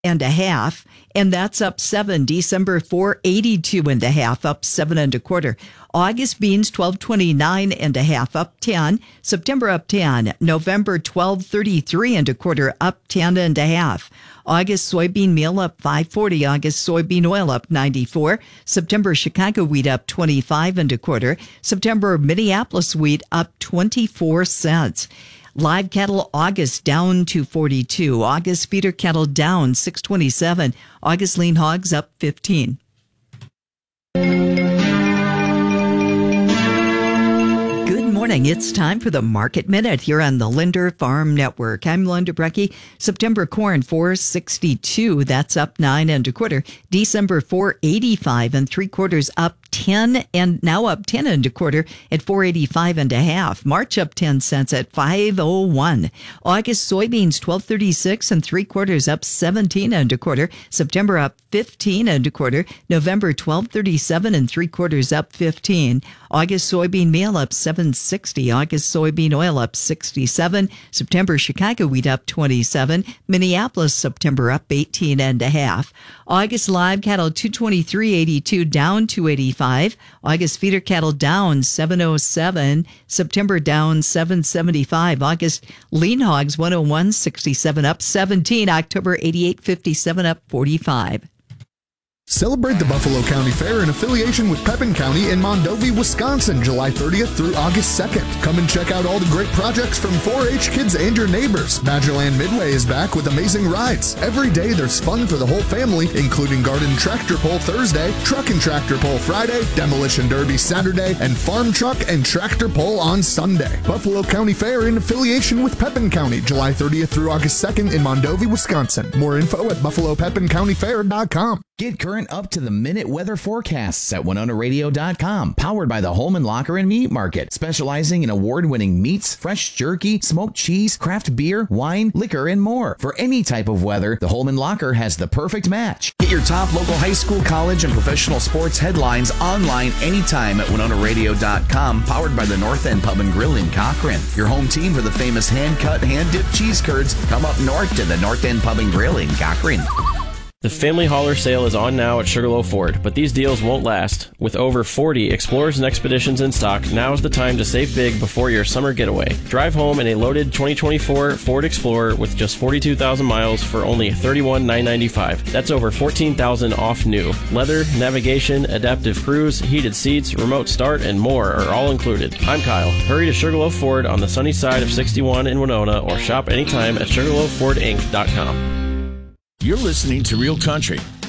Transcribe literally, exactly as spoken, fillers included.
and a half, and that's up seven. December, four eighty-two and a half, up seven and a quarter. August beans, twelve twenty-nine and a half, up ten. September, up ten. November, twelve thirty-three and a quarter, up ten and a half. August soybean meal up five forty. August soybean oil up ninety-four. September Chicago wheat up twenty-five and a quarter. September Minneapolis wheat up twenty-four cents. Live cattle August down to forty-two. August feeder cattle down six twenty-seven. August lean hogs up fifteen. Good morning. It's time for the Market Minute here on the Linder Farm Network. I'm Linda Brecky. September corn four sixty-two. That's up nine and a quarter. December four eighty-five and three quarters, up ten and now up ten and a quarter at four eighty-five and a half. March up ten cents at five oh one. August soybeans twelve thirty-six and three quarters, up seventeen and a quarter. September up fifteen and a quarter. November twelve thirty-seven and three quarters, up fifteen. August soybean meal up seven sixty. August soybean oil up sixty-seven. September Chicago wheat up twenty-seven. Minneapolis September up eighteen and a half. August live cattle two twenty-three eighty-two down two eighty-five. August feeder cattle down seven oh seven. September down seven seventy-five. August lean hogs one oh one sixty-seven, up seventeen. October eighty-eight fifty-seven, up forty-five. Celebrate the Buffalo County Fair in affiliation with Pepin County in Mondovi, Wisconsin, July thirtieth through August second. Come and check out all the great projects from four H kids and your neighbors. Badgerland Midway is back with amazing rides. Every day there's fun for the whole family, including Garden Tractor Pull Thursday, Truck and Tractor Pull Friday, Demolition Derby Saturday, and Farm Truck and Tractor Pull on Sunday. Buffalo County Fair in affiliation with Pepin County, July thirtieth through August second in Mondovi, Wisconsin. More info at buffalo pepin county fair dot com. Get current up-to-the-minute weather forecasts at winona radio dot com. Powered by the Holman Locker and Meat Market, specializing in award-winning meats, fresh jerky, smoked cheese, craft beer, wine, liquor, and more. For any type of weather, the Holman Locker has the perfect match. Get your top local high school, college, and professional sports headlines online anytime at winona radio dot com. Powered by the North End Pub and Grill in Cochrane. Your home team for the famous hand-cut, hand-dipped cheese curds. Come up north to the North End Pub and Grill in Cochrane. The Family Hauler sale is on now at Sugarloaf Ford, but these deals won't last. With over forty Explorers and Expeditions in stock, now is the time to save big before your summer getaway. Drive home in a loaded twenty twenty-four Ford Explorer with just forty-two thousand miles for only thirty-one thousand nine hundred ninety-five dollars. That's over fourteen thousand dollars off new. Leather, navigation, adaptive cruise, heated seats, remote start, and more are all included. I'm Kyle. Hurry to Sugarloaf Ford on the sunny side of sixty-one in Winona or shop anytime at sugarloaf ford inc dot com. You're listening to Real Country